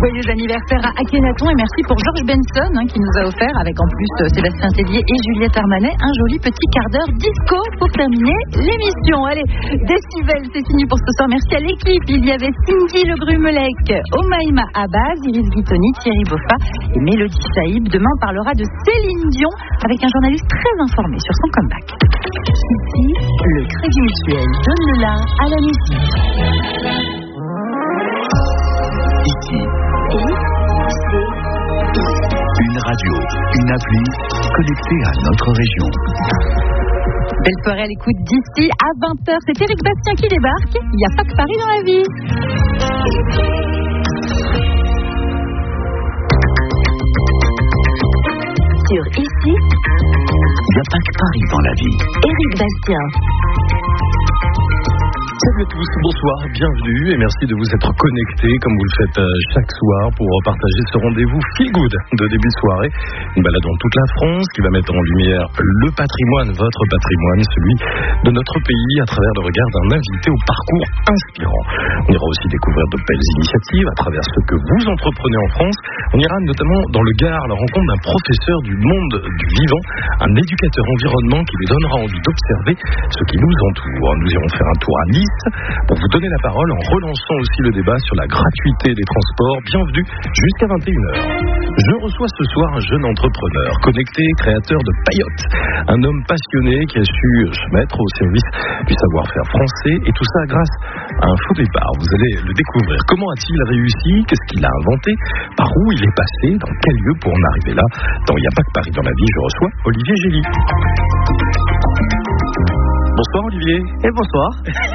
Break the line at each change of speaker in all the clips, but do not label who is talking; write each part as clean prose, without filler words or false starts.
Joyeux anniversaire à Akhenaton et merci pour Georges Benson qui nous a offert, avec en plus Sébastien Tellier et Juliette Armanet, un joli petit quart d'heure disco pour terminer l'émission. Allez, Décibel, c'est fini pour ce soir. Merci à l'équipe. Il y avait Cindy Le Grumelec, Omaïma Abbas, Iris Guitoni, Thierry Boffa et Mélodie Saïb. Demain, on parlera de Céline Dion avec un journaliste très informé sur son comeback. Ici, le Crédit Mutuel donne le la à la musique.
Ici, une radio, une appli connectée à notre région.
Belle soirée à l'écoute d'ici à 20h. C'est Éric Bastien qui débarque. Il n'y a pas que Paris dans la vie.
Sur Ici,
il n'y a pas que Paris dans la vie.
Éric Bastien.
Salut à tous, bonsoir, bienvenue et merci de vous être connectés comme vous le faites chaque soir pour partager ce rendez-vous feel good de début de soirée. Une balade dans toute la France qui va mettre en lumière le patrimoine, votre patrimoine, celui de notre pays à travers le regard d'un invité au parcours inspirant. On ira aussi découvrir de belles initiatives à travers ce que vous entreprenez en France. On ira notamment dans le Gard à la rencontre d'un professeur du monde du vivant, un éducateur environnement qui lui donnera envie d'observer ce qui nous entoure. Nous irons faire un tour à Nice pour vous donner la parole en relançant aussi le débat sur la gratuité des transports. Bienvenue jusqu'à 21h. Je reçois ce soir un jeune entrepreneur connecté, créateur de Payotte, un homme passionné qui a su se mettre au service du savoir-faire français et tout ça grâce à un faux départ. Vous allez le découvrir. Comment a-t-il réussi? Qu'est-ce qu'il a inventé? Par où il est passé? Dans quel lieu pour en arriver là? Dans Il n'y a pas que Paris dans la vie, je reçois Olivier Gély. Bonsoir Olivier.
Et bonsoir.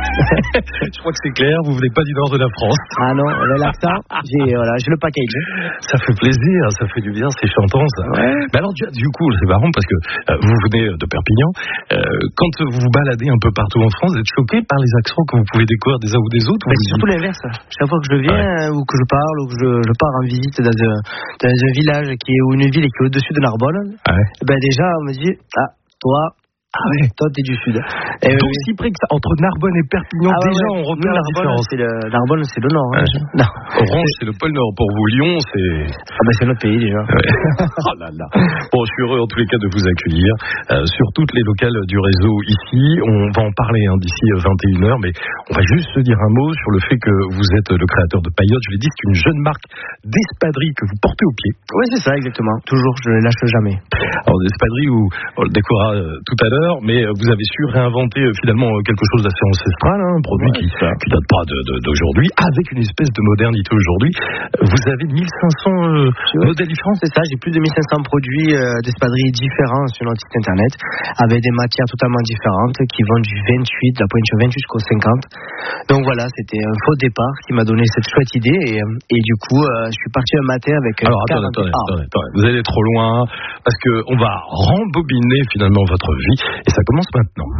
Je crois que c'est clair, vous venez pas du nord de la France.
Ah non, l'accent, j'ai le package.
Ça fait plaisir, ça fait du bien, c'est chantant ça.
Ouais.
Mais alors du coup, c'est marrant parce que vous venez de Perpignan. Quand vous vous baladez un peu partout en France, vous êtes choqué par les accents que vous pouvez découvrir des uns ou des autres?
C'est surtout l'inverse. Chaque fois que je viens, ou que je parle, ou que je pars en visite dans un village ou une ville qui est au-dessus de Narbonne, déjà on me dit, toi...
Ah ouais.
Toi, t'es du sud.
Donc si près que ça, entre Narbonne et Perpignan, on repère la différence.
Narbonne, c'est le nord. Hein.
Non. Orange, c'est le pôle nord. Pour vous, Lyon, c'est...
c'est notre pays, déjà.
Ouais. Oh là là. Bon, je suis heureux, en tous les cas, de vous accueillir sur toutes les locales du réseau ici. On va en parler d'ici 21h, mais on va juste se dire un mot sur le fait que vous êtes le créateur de Payotte. Je l'ai dit, c'est une jeune marque d'espadrilles que vous portez au pied.
Oui, c'est ça, exactement. Toujours, je ne lâche jamais.
Alors, l'espadrille, on le découvrira tout à l'heure, mais vous avez su réinventer finalement quelque chose d'assez ancestral, un produit qui date pas d'aujourd'hui, avec une espèce de modernité aujourd'hui. Vous avez 1500 modèles différents.
C'est ça, j'ai plus de 1500 produits d'espadrilles différents sur notre site internet, avec des matières totalement différentes, qui vont du 28, la pointure 28 jusqu'au 50. Donc voilà, c'était un faux départ qui m'a donné cette chouette idée, et du coup, je suis parti un matin avec...
Alors attendez, vous allez trop loin, parce qu'on va rembobiner finalement votre vie, et ça commence maintenant.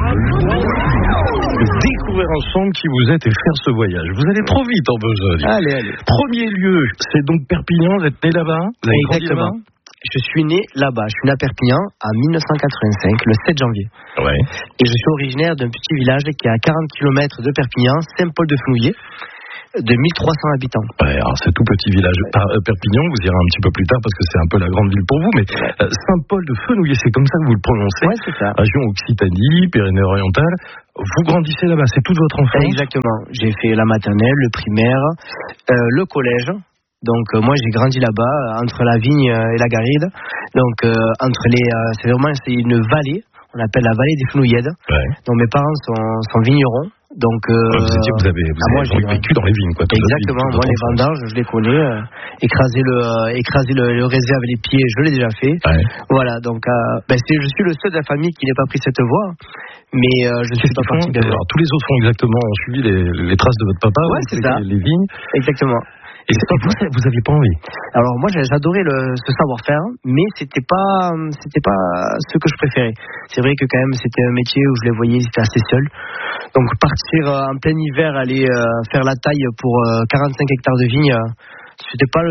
Découvrir ensemble qui vous êtes et faire ce voyage. Vous allez trop vite en besogne.
Allez.
Premier lieu, c'est donc Perpignan. Vous êtes né là-bas? Vous avez grandi là-bas?
Je suis né là-bas. Je suis né à Perpignan en 1985, le 7 janvier.
Ouais.
Et je suis originaire d'un petit village qui est à 40 km de Perpignan, Saint-Paul-de-Fenouillet, de 1300 habitants.
Ouais, alors c'est tout petit village. Perpignan, vous irez un petit peu plus tard parce que c'est un peu la grande ville pour vous, mais Saint-Paul-de-Fenouillet, c'est comme ça que vous le prononcez.
Ouais, c'est ça.
Région Occitanie, Pyrénées-Orientales. Vous grandissez là-bas, c'est toute votre enfance?
Exactement. J'ai fait la maternelle, le primaire, le collège. Donc moi j'ai grandi là-bas, entre la Vigne et la Garrigue. Donc c'est une vallée. On appelle la vallée des Fenouillèdes. Ouais. Donc mes parents sont vignerons. Donc
vous avez vécu dans les vignes, quoi.
Exactement. Moi les vendanges, je les connais. Écraser le raisin avec les pieds, je l'ai déjà fait. Ouais. Voilà. Donc je suis le seul de la famille qui n'ait pas pris cette voie. Mais je suis pas parti de...
Alors tous les autres ont exactement suivi les traces de votre papa.
Ouais, c'est ça.
Les vignes.
Exactement.
Et vous aviez pas envie?
Alors moi j'adorais ce savoir-faire, mais c'était pas ce que je préférais. C'est vrai que quand même c'était un métier où je les voyais, c'était assez seul. Donc partir en plein hiver, aller faire la taille pour 45 hectares de vignes, c'était pas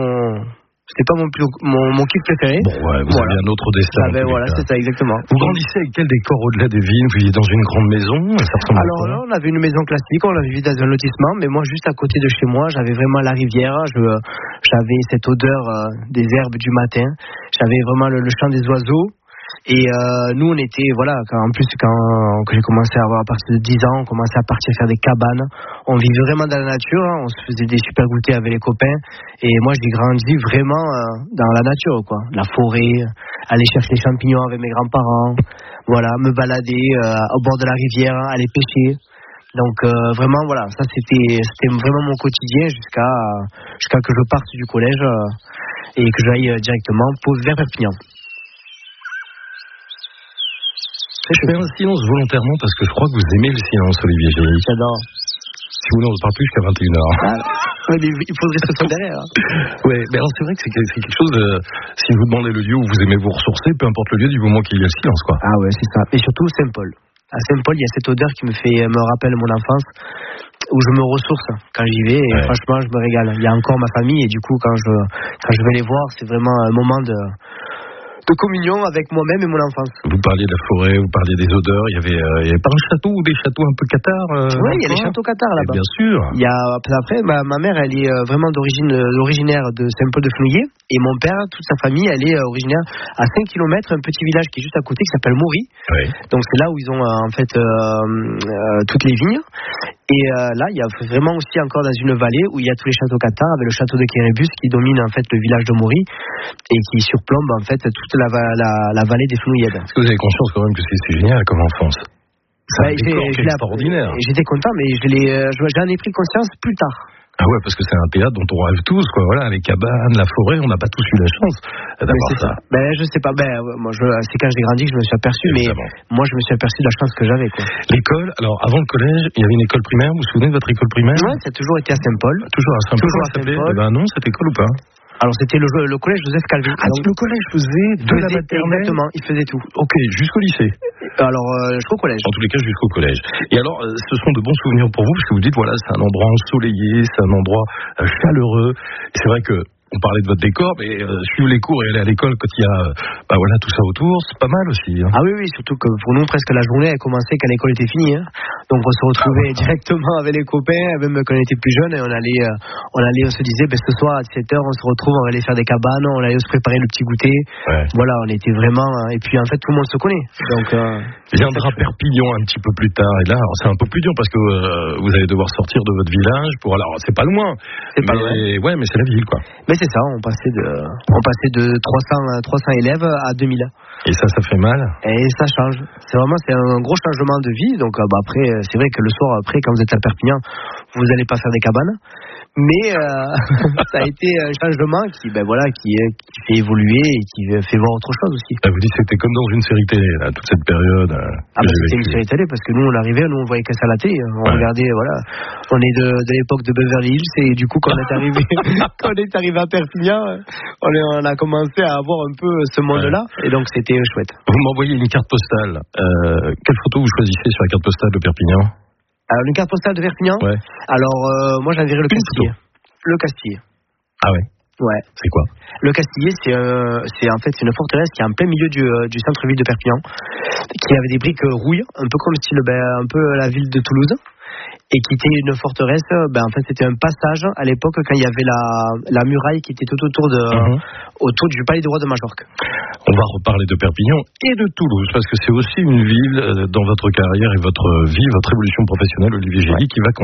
mon kiff préféré.
Bon, ouais, vous avez un autre destin.
Voilà, c'est ça, exactement.
Vous grandissez avec quel décor au-delà des vignes? Vous viviez dans une grande maison?
Alors là, on avait une maison classique, on l'avait vivie dans un lotissement, mais moi, juste à côté de chez moi, j'avais vraiment la rivière. j'avais cette odeur des herbes du matin, j'avais vraiment le chant des oiseaux. Et nous on était quand j'ai commencé à avoir à partir de 10 ans, on commençait à partir faire des cabanes, on vivait vraiment dans la nature, on se faisait des super goûters avec les copains, et moi j'ai grandi vraiment dans la nature quoi, la forêt, aller chercher les champignons avec mes grands-parents, voilà, me balader au bord de la rivière, aller pêcher. Donc vraiment voilà, ça c'était vraiment mon quotidien jusqu'à que je parte du collège et que j'aille directement vers Perpignan.
Je fais un silence volontairement parce que je crois que vous aimez le silence, Olivier Gély.
J'adore.
Si vous voulez, on ne se parle plus jusqu'à 21h.
Il faudrait se faire derrière.
Ouais, mais alors c'est vrai que c'est quelque chose. Si vous demandez le lieu où vous aimez vous ressourcer, peu importe le lieu, du moment qu'il y a le silence, quoi.
Ah ouais, c'est ça. Et surtout Saint-Paul. À Saint-Paul, il y a cette odeur qui me rappelle mon enfance, où je me ressource quand j'y vais. Et franchement, je me régale. Il y a encore ma famille, et du coup, quand je vais les voir, c'est vraiment un moment de communion avec moi-même et mon enfance.
Vous parliez de la forêt, vous parliez des odeurs. Il y avait pas un château ou des châteaux un peu cathares
Oui, il y a les châteaux cathares là-bas.
Bien sûr.
Il y a après ma mère, elle est vraiment originaire de Saint-Paul-de-Fenouillet, et mon père, toute sa famille, elle est originaire à 5 km, un petit village qui est juste à côté qui s'appelle Maury.
Oui.
Donc c'est là où ils ont en fait toutes les vignes. Et là, il y a vraiment aussi encore dans une vallée où il y a tous les châteaux cathares, avec le château de Kérébus qui domine en fait le village de Maury et qui surplombe en fait toute la vallée des Fenouillèdes.
Est-ce que vous avez conscience quand même que c'est génial comme enfance? C'est extraordinaire.
J'étais content, mais j'en ai pris conscience plus tard.
Ah ouais, parce que c'est un théâtre dont on rêve tous, quoi. Voilà, les cabanes, la forêt, on n'a pas tous eu la chance d'avoir ça.
Je sais pas. Moi, c'est quand j'ai grandi que je me suis aperçu, évidemment. Mais moi, je me suis aperçu de la chance que j'avais, quoi.
L'école, alors avant le collège, il y avait une école primaire. Vous vous souvenez de votre école primaire?
Ouais, ça a toujours été à Saint-Paul.
Toujours à Saint-Paul. Non, cette école ou pas?
Alors c'était le collège Joseph Calvi.
Ah, donc le collège faisait de la maternelle.
Exactement, il faisait tout.
Ok, jusqu'au lycée.
Alors jusqu'au collège.
En tous les cas, jusqu'au collège. Et alors, ce sont de bons souvenirs pour vous, parce que vous dites, voilà, c'est un endroit ensoleillé, c'est un endroit chaleureux. Et c'est vrai que on parlait de votre décor, mais suivre les cours et aller à l'école quand il y a tout ça autour, c'est pas mal aussi. Hein.
Ah oui, surtout que pour nous, presque la journée, elle commençait quand l'école était finie. Hein. Donc on se retrouvait directement avec les copains, même quand on était plus jeunes, et on se disait, ce soir à 17h, on se retrouve, on va aller faire des cabanes, on allait se préparer le petit goûter. Ouais. Voilà, on était vraiment... Et puis en fait, tout le monde se connaît. Donc,
viendra Perpignan un petit peu plus tard, et là, c'est un peu plus dur, parce que vous allez devoir sortir de votre village pour... Alors, c'est pas loin. C'est pas loin. Ouais, mais c'est la ville, quoi.
Mais c'est ça, on passait de 300 élèves à 2000.
Et ça fait mal.
Et ça change. C'est un gros changement de vie. Donc après, c'est vrai que le soir, après, quand vous êtes à Perpignan, vous n'allez pas faire des cabanes. Mais ça a été un changement qui fait évoluer et qui fait voir autre chose aussi.
Vous dites que c'était comme dans une série télé, là, toute cette période.
C'était une série télé parce que nous, on arrivait, on voyait que ça à la télé. On regardait, voilà. On est de l'époque de Beverly Hills, et du coup, quand on est arrivé à Perpignan, on a commencé à avoir un peu ce monde-là. Et donc, c'était chouette.
Vous m'envoyez une carte postale. Quelle photo vous choisissez sur la carte postale de Perpignan?
Alors, une carte postale de Perpignan. Ouais. Alors, moi, j'enverrai le Castillet. Le Castillet.
Ah ouais.
Ouais.
C'est quoi?
Le Castillet, c'est en fait une forteresse qui est en plein milieu du centre-ville de Perpignan, qui avait des briques rouilles, un peu comme style, un peu la ville de Toulouse, et qui était une forteresse. En fait, c'était un passage à l'époque quand il y avait la muraille qui était tout autour du palais du roi de Majorque.
On va reparler de Perpignan et de Toulouse, parce que c'est aussi une ville dans votre carrière et votre vie, votre évolution professionnelle, Olivier Gély, qui va